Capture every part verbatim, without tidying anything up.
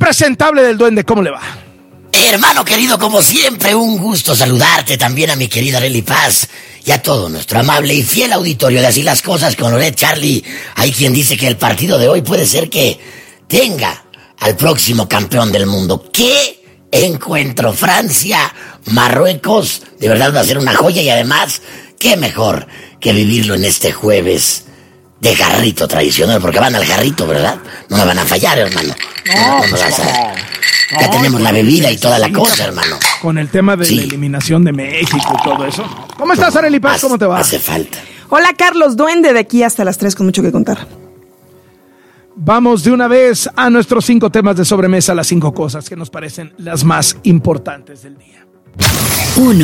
impresentable del Duende, ¿cómo le va? Hermano querido, como siempre, un gusto saludarte, también a mi querida Arely Paz y a todo nuestro amable y fiel auditorio de Así las Cosas con Loret. Charlie, hay quien dice que el partido de hoy puede ser que tenga al próximo campeón del mundo. ¿Qué encuentro? Francia, Marruecos, de verdad va a ser una joya y además, qué mejor que vivirlo en este jueves de jarrito tradicional, porque van al jarrito, ¿verdad? No me van a fallar, hermano. No, no, no vas a... Ya no, tenemos la bebida y toda la cosa, hermano. Con el tema de sí. la eliminación de México y todo eso. ¿Cómo estás, Arely Paz? ¿Cómo te va? Hace falta. Hola, Carlos Duende, de aquí hasta las tres con mucho que contar. Vamos de una vez a nuestros cinco temas de sobremesa, las cinco cosas que nos parecen las más importantes del día. Uno.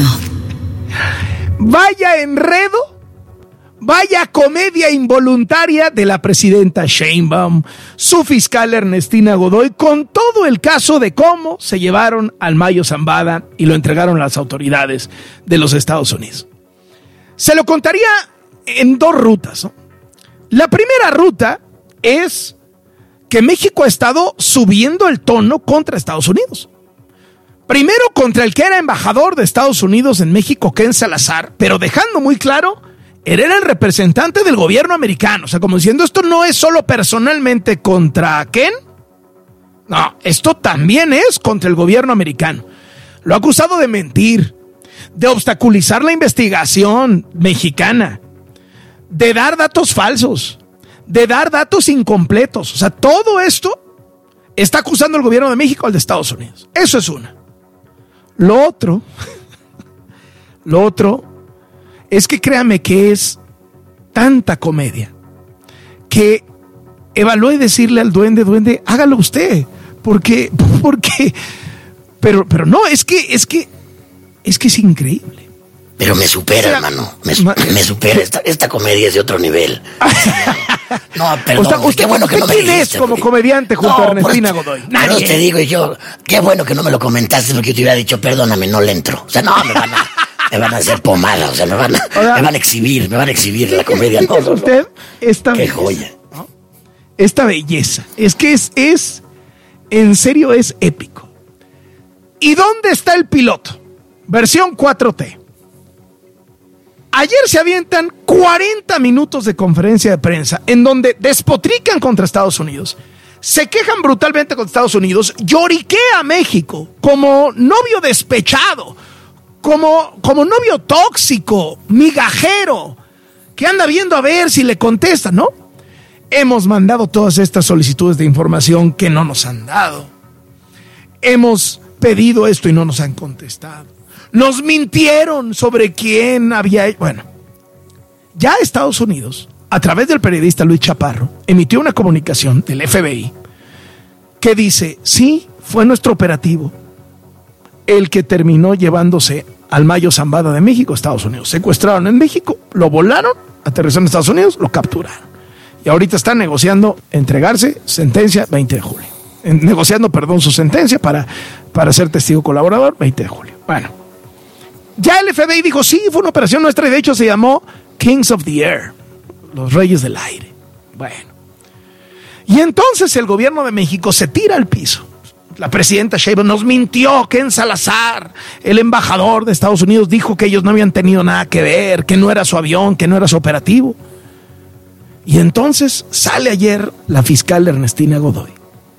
Vaya enredo. Vaya comedia involuntaria de la presidenta Sheinbaum, su fiscal Ernestina Godoy, con todo el caso de cómo se llevaron al Mayo Zambada y lo entregaron a las autoridades de los Estados Unidos. Se lo contaría en dos rutas, ¿no? La primera ruta es que México ha estado subiendo el tono contra Estados Unidos. Primero contra el que era embajador de Estados Unidos en México, Ken Salazar, pero dejando muy claro... Él era el representante del gobierno americano. O sea, como diciendo, esto no es solo personalmente contra Ken. No, esto también es contra el gobierno americano. Lo ha acusado de mentir, de obstaculizar la investigación mexicana, de dar datos falsos, de dar datos incompletos. O sea, todo esto está acusando al gobierno de México al de Estados Unidos. Eso es una. Lo otro, lo otro... es que créame que es tanta comedia que evalué decirle al duende, duende, hágalo usted, porque, porque, pero, pero no, es que, es que, es que es increíble. Pero me supera, o sea, hermano, me, ma, me supera, esta, esta comedia es de otro nivel. No, perdón, o sea, usted, qué bueno que no me ¿quién dijiste, es como porque... comediante junto no, a Ernestina por, Godoy? Nadie. Pero te digo yo, qué bueno que no me lo comentaste, porque yo te hubiera dicho, perdóname, no le entro. O sea, no, me van a... Me van a hacer pomada, o sea, me van a, o sea, me van a exhibir, me van a exhibir la comedia. No, no, usted, esta qué belleza, joya. ¿no? Esta belleza, es que es, es, en serio es épico. ¿Y dónde está el piloto? Versión cuatro T. Ayer se avientan cuarenta minutos de conferencia de prensa en donde despotrican contra Estados Unidos, se quejan brutalmente contra Estados Unidos, lloriquea a México como novio despechado, Como, como novio tóxico, migajero, que anda viendo a ver si le contesta, ¿no? Hemos mandado todas estas solicitudes de información que no nos han dado. Hemos pedido esto y no nos han contestado. Nos mintieron sobre quién había... Bueno, ya Estados Unidos, a través del periodista Luis Chaparro, emitió una comunicación del F B I que dice, sí, fue nuestro operativo el que terminó llevándose al Mayo Zambada de México a Estados Unidos. Secuestraron en México, lo volaron, aterrizaron en Estados Unidos, lo capturaron. Y ahorita están negociando entregarse, sentencia veinte de julio. En, negociando, perdón, su sentencia para, para ser testigo colaborador veinte de julio. Bueno, ya el F B I dijo, sí, fue una operación nuestra y de hecho se llamó Kings of the Air, los reyes del aire. Bueno. Y entonces el gobierno de México se tira al piso. La presidenta Sheinbaum nos mintió, Ken Salazar, el embajador de Estados Unidos, dijo que ellos no habían tenido nada que ver, que no era su avión, que no era su operativo. Y entonces sale ayer la fiscal Ernestina Godoy,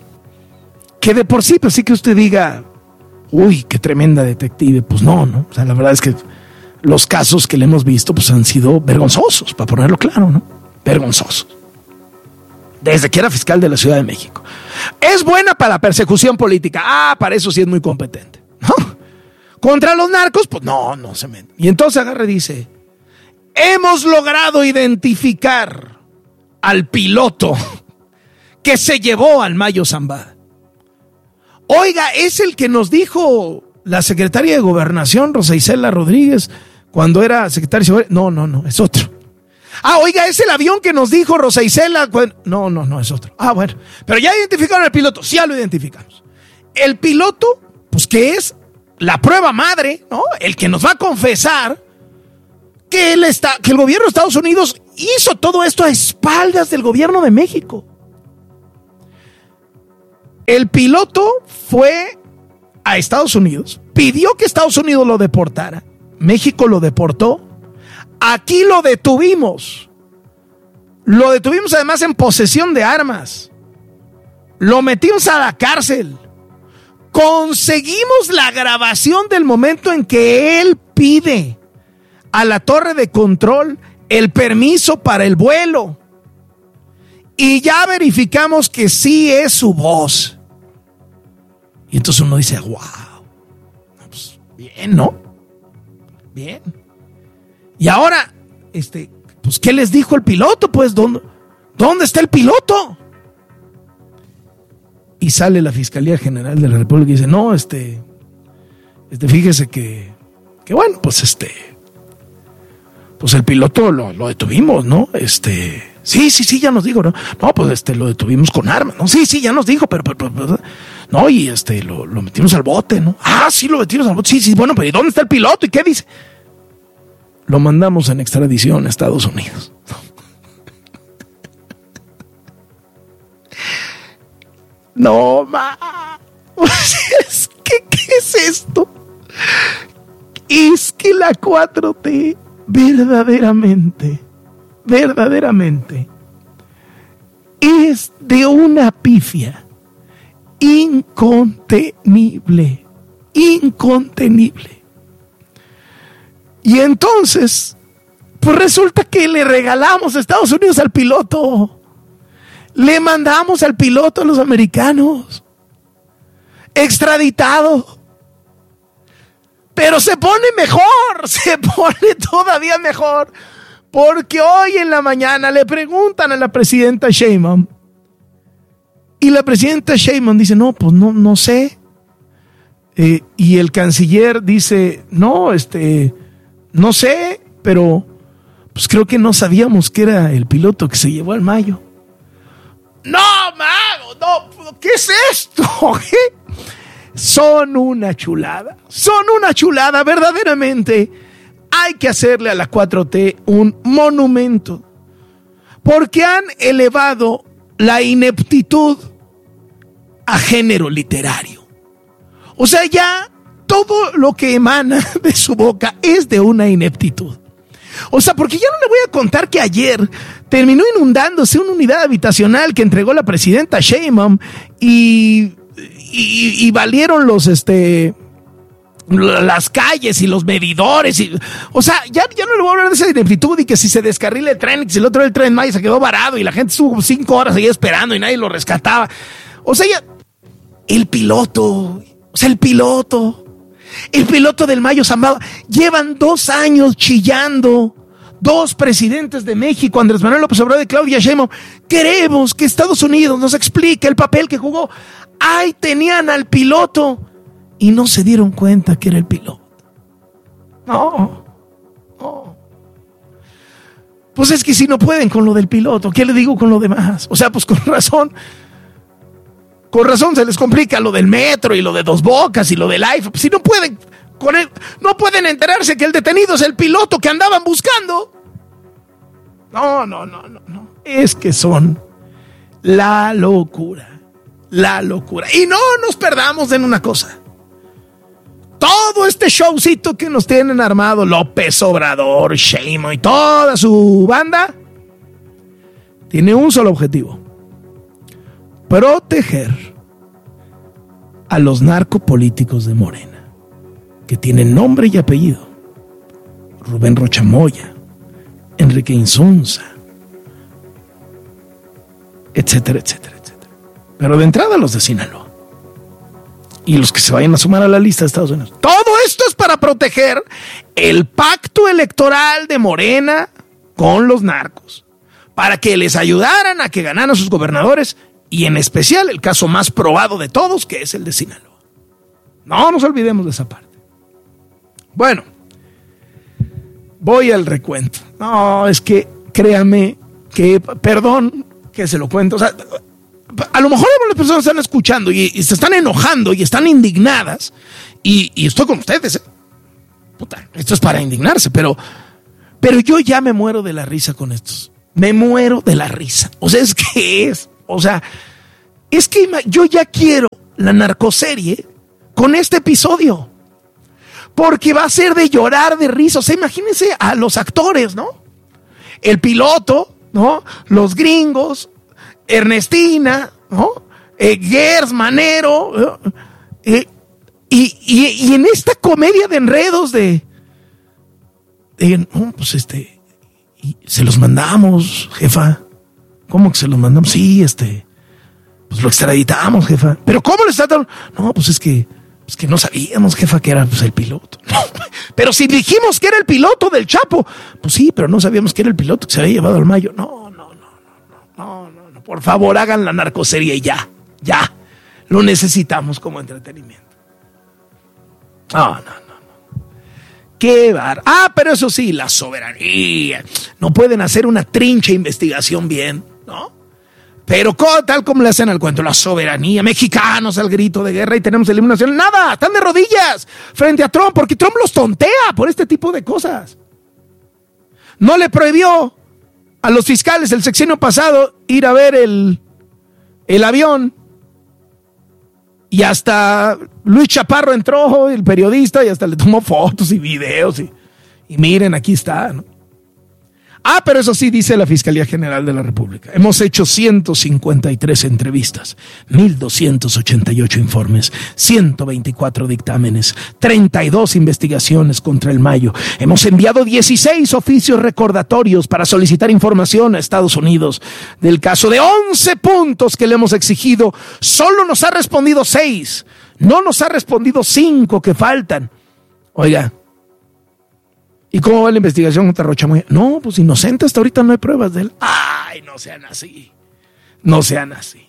que de por sí, pues sí que usted diga, uy, qué tremenda detective. Pues no, ¿no? O sea, la verdad es que los casos que le hemos visto pues han sido vergonzosos, para ponerlo claro, ¿no? Vergonzosos. Desde que era fiscal de la Ciudad de México. Es buena para la persecución política. Ah, para eso sí es muy competente, ¿no? Contra los narcos, pues no, no se mete. Y entonces agarra y dice, hemos logrado identificar al piloto que se llevó al Mayo Zambada. Oiga, es el que nos dijo la secretaria de Gobernación, Rosa Isela Rodríguez, cuando era secretaria de Seguridad. No, no, no, es otro. Ah, oiga, es el avión que nos dijo Rosa Isela. No, no, no, es otro. Ah, bueno. Pero ya identificaron al piloto. Sí, ya lo identificamos. El piloto, pues que es la prueba madre, ¿no? El que nos va a confesar que él está, que el gobierno de Estados Unidos hizo todo esto a espaldas del gobierno de México. El piloto fue a Estados Unidos, pidió que Estados Unidos lo deportara, México lo deportó, aquí lo detuvimos, lo detuvimos además en posesión de armas, lo metimos a la cárcel, conseguimos la grabación del momento en que él pide a la torre de control el permiso para el vuelo y ya verificamos que sí es su voz. Y entonces uno dice, wow, pues bien, ¿no? Bien. Y ahora, este, pues, ¿qué les dijo el piloto? Pues, ¿dónde, ¿dónde está el piloto? Y sale la Fiscalía General de la República y dice, no, este, este, fíjese que, que bueno, pues este, pues el piloto lo, lo detuvimos, ¿no? Este, sí, sí, sí, ya nos dijo, ¿no? No, pues este, lo detuvimos con armas, ¿no? Sí, sí, ya nos dijo, pero, pero, pero, pero no, y este, lo, lo metimos al bote, ¿no? Ah, sí, lo metimos al bote, sí, sí, bueno, pero ¿y dónde está el piloto? ¿Y qué dice? Lo mandamos en extradición a Estados Unidos. No, ma. Es que, ¿qué es esto? Es que la cuatro T verdaderamente, verdaderamente es de una pifia incontenible, incontenible. Y entonces, pues resulta que le regalamos a Estados Unidos al piloto. Le mandamos al piloto a los americanos. Extraditado. Pero se pone mejor, se pone todavía mejor. Porque hoy en la mañana le preguntan a la presidenta Sheinbaum. Y la presidenta Sheinbaum dice, no, pues no, no sé. Eh, y el canciller dice, no, este... no sé, pero pues creo que no sabíamos que era el piloto que se llevó al Mayo. No, mago, no, ¿qué es esto? ¿Qué? Son una chulada, son una chulada, verdaderamente. Hay que hacerle a la cuatro T un monumento, porque han elevado la ineptitud a género literario. O sea, ya todo lo que emana de su boca es de una ineptitud. O sea, porque ya no le voy a contar que ayer terminó inundándose una unidad habitacional que entregó la presidenta Sheinbaum y, y, y valieron los, este, las calles y los medidores. Y, o sea, ya, ya no le voy a hablar de esa ineptitud y que si se descarrila el tren, y que si el otro del tren Maya se quedó varado y la gente estuvo cinco horas ahí esperando y nadie lo rescataba. O sea, ya, el piloto, o sea, el piloto... El piloto del Mayo Zambada, llevan dos años chillando, dos presidentes de México, Andrés Manuel López Obrador y Claudia Sheinbaum. Queremos que Estados Unidos nos explique el papel que jugó. Ahí tenían al piloto y no se dieron cuenta que era el piloto. No, no. Pues es que si no pueden con lo del piloto, ¿qué le digo con lo demás? O sea, pues con razón. Con razón se les complica lo del metro y lo de Dos Bocas y lo del iPhone. Si no pueden, con él, no pueden enterarse que el detenido es el piloto que andaban buscando. No, no, no, no, no. Es que son la locura, la locura. Y no nos perdamos en una cosa. Todo este showcito que nos tienen armado López Obrador, Sheinbaum y toda su banda tiene un solo objetivo: proteger a los narcopolíticos de Morena, que tienen nombre y apellido: Rubén Rocha Moya, Enrique Insunza, etcétera, etcétera, etcétera. Pero de entrada los de Sinaloa y los que se vayan a sumar a la lista de Estados Unidos. Todo esto es para proteger el pacto electoral de Morena con los narcos, para que les ayudaran a que ganaran sus gobernadores. Y en especial el caso más probado de todos, que es el de Sinaloa. No nos olvidemos de esa parte. Bueno, voy al recuento. No, es que créame que, perdón que se lo cuento. O sea, a lo mejor las personas están escuchando y, y se están enojando y están indignadas. Y, y estoy con ustedes. ¿eh? Puta, esto es para indignarse, pero, pero yo ya me muero de la risa con estos. Me muero de la risa. O sea, es que es... O sea, Es que yo ya quiero la narcoserie con este episodio. Porque va a ser de llorar de risa. O sea, imagínense a los actores, ¿no? El piloto, ¿no? Los gringos, Ernestina, ¿no? Eh, Gers, Manero, ¿no? eh, y, y, y en esta comedia de enredos de, de no, pues este, y se los mandamos, jefa. ¿Cómo que se los mandamos? Sí, este, pues lo extraditamos, jefa. ¿Pero cómo le está dando? No, pues es que, pues que no sabíamos, jefa, que era pues, el piloto. No, pero si dijimos que era el piloto del Chapo, pues sí, pero no sabíamos que era el piloto que se había llevado al Mayo. No, no, no, no, no, no, no. Por favor, hagan la narcoserie y ya, ya. Lo necesitamos como entretenimiento. No, no, no, no. Qué bar. Ah, pero eso sí, la soberanía. No pueden hacer una trincha investigación bien, ¿no? Pero tal como le hacen al cuento, la soberanía, mexicanos al grito de guerra y tenemos eliminación. Nada, están de rodillas frente a Trump, porque Trump los tontea por este tipo de cosas. No le prohibió a los fiscales el sexenio pasado ir a ver el, el avión. Y hasta Luis Chaparro entró, el periodista, y hasta le tomó fotos y videos. Y, y miren, aquí está, ¿no? Ah, pero eso sí, dice la Fiscalía General de la República. Hemos hecho ciento cincuenta y tres entrevistas, mil doscientos ochenta y ocho informes, ciento veinticuatro dictámenes, treinta y dos investigaciones contra el Mayo. Hemos enviado dieciséis oficios recordatorios para solicitar información a Estados Unidos del caso. De once puntos que le hemos exigido, solo nos ha respondido seis. No nos ha respondido cinco que faltan. Oiga, ¿y cómo va la investigación contra Rocha Moya? No, pues inocente, hasta ahorita no hay pruebas de él. Ay, no sean así. No sean así.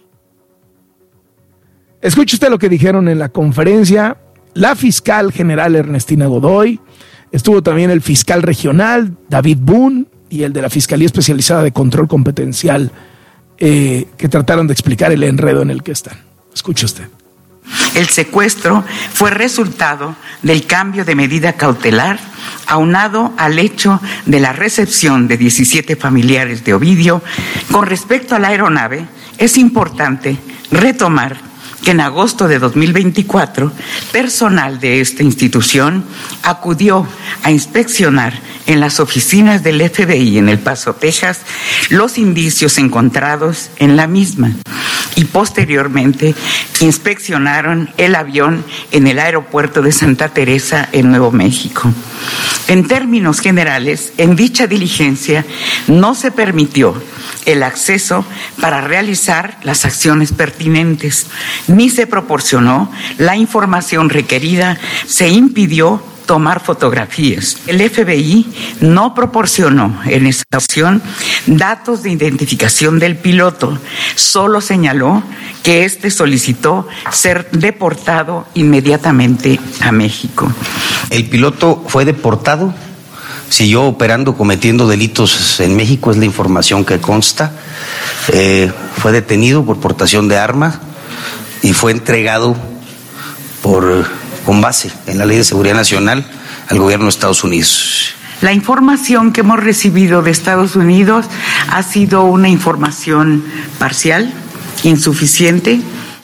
Escuche usted lo que dijeron en la conferencia la fiscal general Ernestina Godoy, estuvo también el fiscal regional David Boone y el de la Fiscalía Especializada de Control Competencial, eh, que trataron de explicar el enredo en el que están. Escuche usted. El secuestro fue resultado del cambio de medida cautelar aunado al hecho de la recepción de diecisiete familiares de Ovidio. Con respecto a la aeronave, es importante retomar que en agosto de dos mil veinticuatro, personal de esta institución acudió a inspeccionar en las oficinas del F B I en El Paso, Texas, los indicios encontrados en la misma y posteriormente inspeccionaron el avión en el aeropuerto de Santa Teresa en Nuevo México. En términos generales, en dicha diligencia no se permitió el acceso para realizar las acciones pertinentes, ni se proporcionó la información requerida, se impidió tomar fotografías. El F B I no proporcionó en esta ocasión datos de identificación del piloto, solo señaló que éste solicitó ser deportado inmediatamente a México. El piloto fue deportado, siguió operando, cometiendo delitos en México, es la información que consta. Eh, fue detenido por portación de arma y fue entregado por, con base en la Ley de Seguridad Nacional al gobierno de Estados Unidos. La información que hemos recibido de Estados Unidos ha sido una información parcial, insuficiente.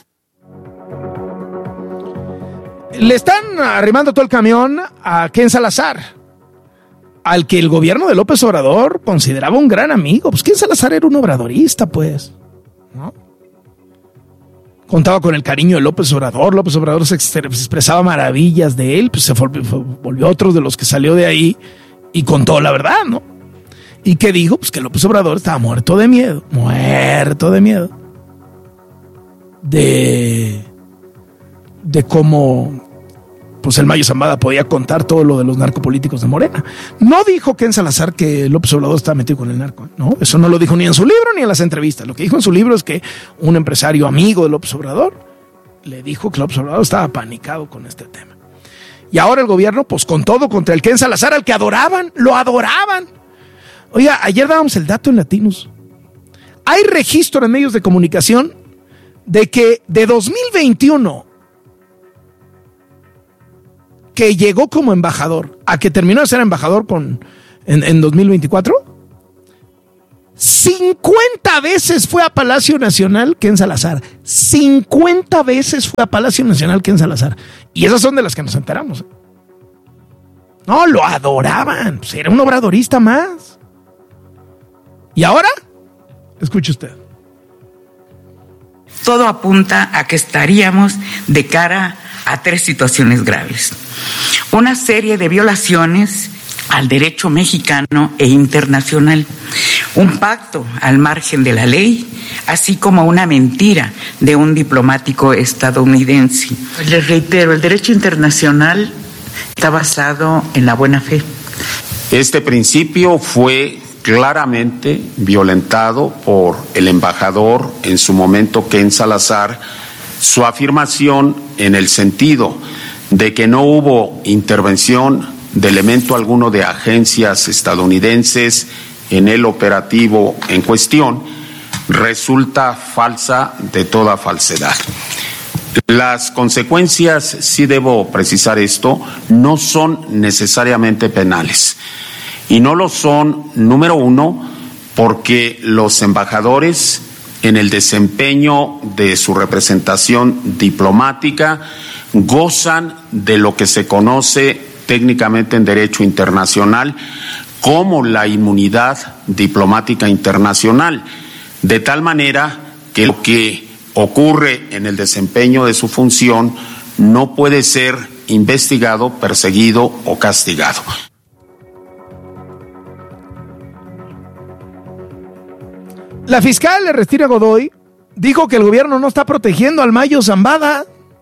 Le están arrimando todo el camión a Ken Salazar, al que el gobierno de López Obrador consideraba un gran amigo. Pues Ken Salazar era un obradorista, pues, ¿no? Contaba con el cariño de López Obrador. López Obrador se expresaba maravillas de él, pues se volvió otro de los que salió de ahí y contó la verdad, ¿no? ¿Y qué dijo? Pues que López Obrador estaba muerto de miedo, muerto de miedo de, de cómo pues el Mayo Zambada podía contar todo lo de los narcopolíticos de Morena. No dijo Ken Salazar que López Obrador estaba metido con el narco, no, eso no lo dijo ni en su libro ni en las entrevistas. Lo que dijo en su libro es que un empresario amigo de López Obrador le dijo que López Obrador estaba panicado con este tema. Y ahora el gobierno, pues con todo contra el Ken Salazar, al que adoraban, lo adoraban. Oiga, ayer dábamos el dato en Latinos. Hay registro en medios de comunicación de que de dos mil veintiuno, que llegó como embajador, a que terminó de ser embajador con, en, en dos mil veinticuatro, cincuenta veces fue a Palacio Nacional Ken Salazar. cincuenta veces fue a Palacio Nacional Ken Salazar. Y esas son de las que nos enteramos. No, lo adoraban. Pues era un obradorista más. ¿Y ahora? Escuche usted. Todo apunta a que estaríamos de cara a tres situaciones graves. Una serie de violaciones al derecho mexicano e internacional, un pacto al margen de la ley, así como una mentira de un diplomático estadounidense. Les reitero, el derecho internacional está basado en la buena fe. Este principio fue claramente violentado por el embajador en su momento, Ken Salazar, su afirmación en el sentido de que no hubo intervención de elemento alguno de agencias estadounidenses en el operativo en cuestión, resulta falsa de toda falsedad. Las consecuencias, sí debo precisar esto, no son necesariamente penales. Y no lo son, número uno, porque los embajadores, en el desempeño de su representación diplomática, gozan de lo que se conoce técnicamente en derecho internacional como la inmunidad diplomática internacional, de tal manera que lo que ocurre en el desempeño de su función no puede ser investigado, perseguido o castigado. La fiscal Ernestina Godoy dijo que el gobierno no está protegiendo al Mayo Zambada.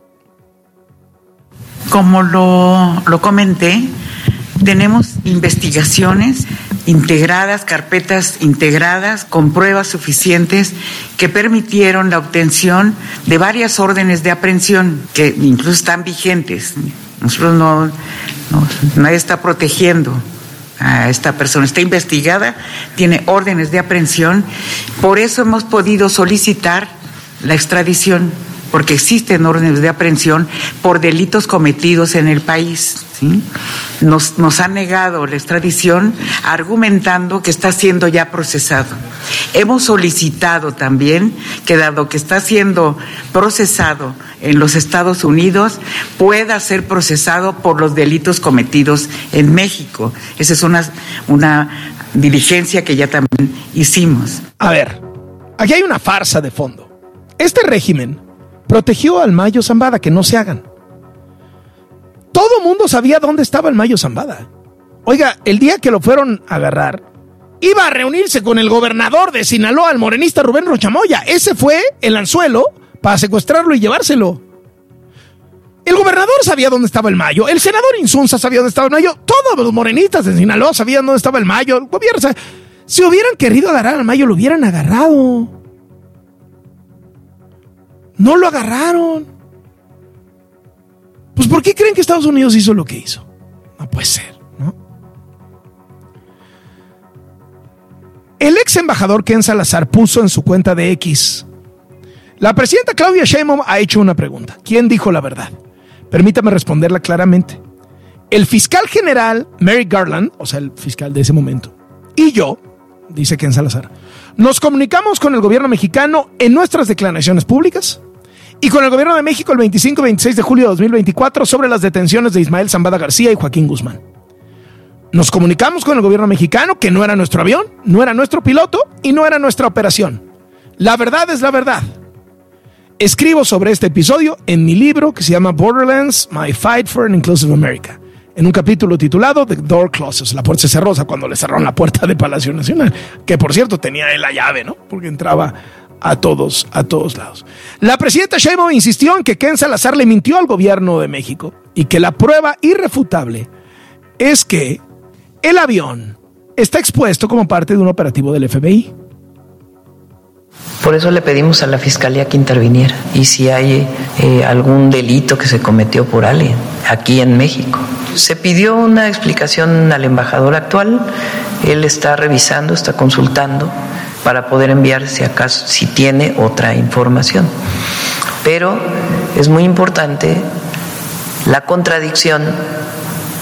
Como lo, lo comenté, tenemos investigaciones integradas, carpetas integradas con pruebas suficientes que permitieron la obtención de varias órdenes de aprehensión que incluso están vigentes. Nosotros no, no nadie está protegiendo a esta persona, está investigada, tiene órdenes de aprehensión, por eso hemos podido solicitar la extradición, porque existen órdenes de aprehensión por delitos cometidos en el país, ¿sí? Nos, nos han negado la extradición argumentando que está siendo ya procesado. Hemos solicitado también que, dado que está siendo procesado en los Estados Unidos, pueda ser procesado por los delitos cometidos en México. Esa es una, una diligencia que ya también hicimos. A ver, aquí hay una farsa de fondo. Este régimen protegió al Mayo Zambada, que no se hagan. Todo mundo sabía dónde estaba el Mayo Zambada. Oiga, el día que lo fueron a agarrar, iba a reunirse con el gobernador de Sinaloa, el morenista Rubén Rocha Moya. Ese fue el anzuelo para secuestrarlo y llevárselo. El gobernador sabía dónde estaba el Mayo, el senador Insunza sabía dónde estaba el Mayo, todos los morenistas de Sinaloa sabían dónde estaba el Mayo. El gobierno, si hubieran querido agarrar al Mayo, lo hubieran agarrado. No lo agarraron. Pues ¿por qué creen que Estados Unidos hizo lo que hizo? No puede ser, ¿no? El ex embajador Ken Salazar puso en su cuenta de X: la presidenta Claudia Sheinbaum ha hecho una pregunta. ¿Quién dijo la verdad? Permítame responderla claramente. El fiscal general Merrick Garland, o sea, el fiscal de ese momento, y yo, dice Ken Salazar, nos comunicamos con el gobierno mexicano en nuestras declaraciones públicas y con el gobierno de México el veinticinco y veintiséis de julio de dos mil veinticuatro sobre las detenciones de Ismael Zambada García y Joaquín Guzmán. Nos comunicamos con el gobierno mexicano que no era nuestro avión, no era nuestro piloto y no era nuestra operación. La verdad es la verdad. Escribo sobre este episodio en mi libro que se llama Borderlands, My Fight for an Inclusive America, en un capítulo titulado The Door Closes, la puerta se cerró, o sea, cuando le cerraron la puerta de Palacio Nacional, que por cierto tenía él la llave, ¿no? Porque entraba a todos, a todos lados. La presidenta Sheinbaum insistió en que Ken Salazar le mintió al gobierno de México y que la prueba irrefutable es que el avión está expuesto como parte de un operativo del F B I. Por eso le pedimos a la Fiscalía que interviniera y si hay eh, algún delito que se cometió por alguien aquí en México. Se pidió una explicación al embajador actual, él está revisando, está consultando para poder enviar si acaso, si tiene otra información. Pero es muy importante la contradicción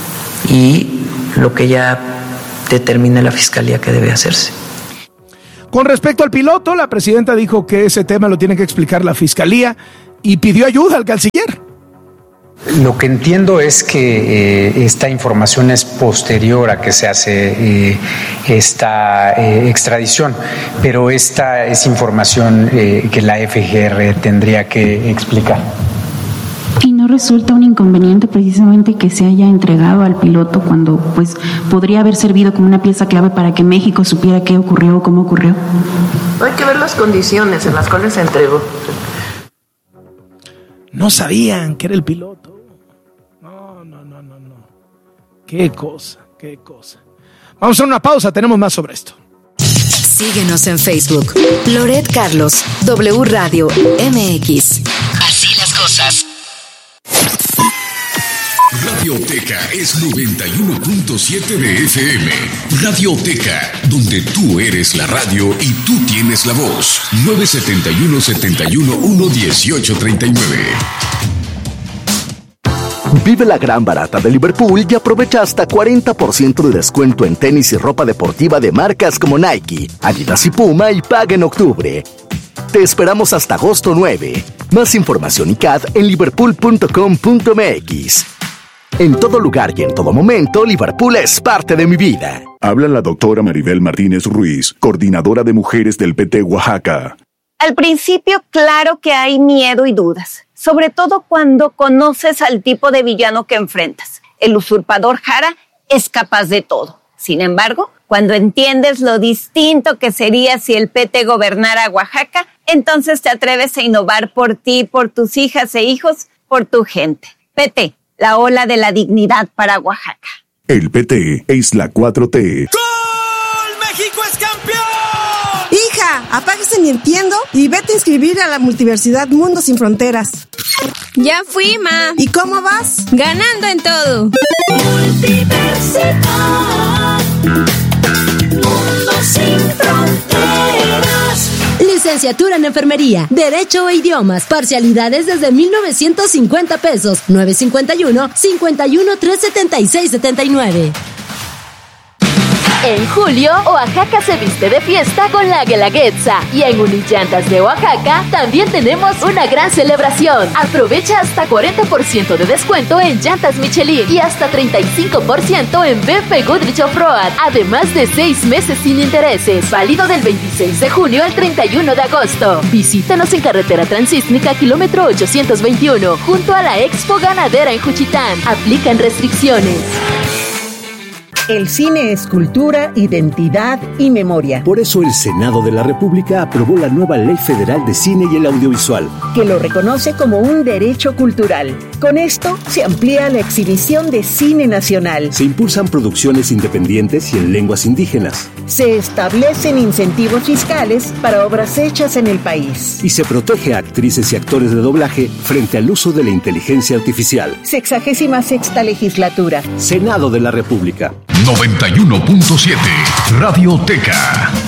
y lo que ya determina la Fiscalía que debe hacerse. Con respecto al piloto, la presidenta dijo que ese tema lo tiene que explicar la fiscalía y pidió ayuda al canciller. Lo que entiendo es que eh, esta información es posterior a que se hace eh, esta eh, extradición, pero esta es información eh, que la F G R tendría que explicar. ¿Y no resulta un inconveniente precisamente que se haya entregado al piloto cuando pues podría haber servido como una pieza clave para que México supiera qué ocurrió o cómo ocurrió? Hay que ver las condiciones en las cuales se entregó. No sabían que era el piloto. No, no, no, no, no. Qué cosa, qué cosa. Vamos a una pausa, tenemos más sobre esto. Síguenos en Facebook. Loret Carlos, W Radio M X. Así las cosas. Radioteca es noventa y uno punto siete de F M. Radioteca, donde tú eres la radio y tú tienes la voz. nueve siete uno, siete uno uno, uno ocho tres nueve. Vive la gran barata de Liverpool y aprovecha hasta cuarenta por ciento de descuento en tenis y ropa deportiva de marcas como Nike, Adidas y Puma y paga en octubre. Te esperamos hasta agosto nueve. Más información y C A D en liverpool punto com punto m x. En todo lugar y en todo momento, Liverpool es parte de mi vida. Habla la doctora Maribel Martínez Ruiz, coordinadora de mujeres del P T Oaxaca. Al principio, claro que hay miedo y dudas, sobre todo cuando conoces al tipo de villano que enfrentas. El usurpador Jara es capaz de todo. Sin embargo, cuando entiendes lo distinto que sería si el P T gobernara Oaxaca, entonces te atreves a innovar por ti, por tus hijas e hijos, por tu gente. P T, la ola de la dignidad para Oaxaca. El P T es la cuatro T. ¡Gol! ¡México es campeón! Hija, apáguese mi entiendo y vete a inscribir a la Multiversidad Mundo Sin Fronteras. Ya fui, ma. ¿Y cómo vas? Ganando en todo. Multiversidad. Mundo Sin Fronteras. Licenciatura en Enfermería, Derecho e Idiomas, parcialidades desde mil novecientos cincuenta pesos, nueve cinco uno, cinco uno, tres siete seis, siete nueve. En julio, Oaxaca se viste de fiesta con la Guelaguetza. Y en Unillantas de Oaxaca también tenemos una gran celebración. Aprovecha hasta cuarenta por ciento de descuento en llantas Michelin y hasta treinta y cinco por ciento en B F Goodrich Off-Road. Además de seis meses sin intereses. Válido del veintiséis de junio al treinta y uno de agosto. Visítanos en carretera transísmica, kilómetro ochocientos veintiuno, junto a la Expo Ganadera en Juchitán. Aplican restricciones. El cine es cultura, identidad y memoria. Por eso el Senado de la República aprobó la nueva Ley Federal de Cine y el Audiovisual, que lo reconoce como un derecho cultural. Con esto se amplía la exhibición de cine nacional. Se impulsan producciones independientes y en lenguas indígenas. Se establecen incentivos fiscales para obras hechas en el país. Y se protege a actrices y actores de doblaje frente al uso de la inteligencia artificial. Sexagésima sexta legislatura. Senado de la República. noventa y uno punto siete Radioteca.